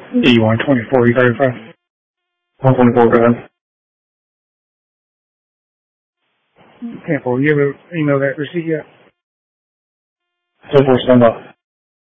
E124, E35. 124, go ahead. 10-4, you ever email that receipt yet? 10-4, stand by.